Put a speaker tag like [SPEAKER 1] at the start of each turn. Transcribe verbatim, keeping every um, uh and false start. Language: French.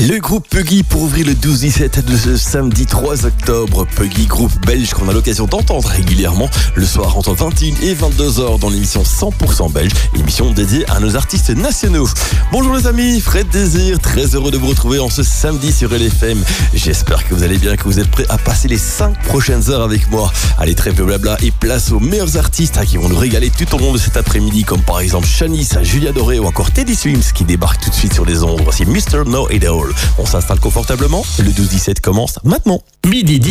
[SPEAKER 1] Le groupe Puggy pour ouvrir le douze dix-sept de ce samedi trois octobre. Puggy, groupe belge qu'on a l'occasion d'entendre régulièrement le soir entre vingt et une et vingt-deux heures dans l'émission cent pour cent belge, émission dédiée à nos artistes nationaux. Bonjour les amis, Fred Désir, très heureux de vous retrouver en ce samedi sur L F M. J'espère que vous allez bien, que vous êtes prêts à passer les cinq prochaines heures avec moi. Allez, trêve de blabla et place aux meilleurs artistes qui vont nous régaler tout au long de cet après-midi, comme par exemple Shanice, Julia Doré ou encore Teddy Swims qui débarque tout de suite sur les ondes. Voici mister Know It All. On s'installe confortablement, le douze dix-sept commence maintenant.
[SPEAKER 2] Midi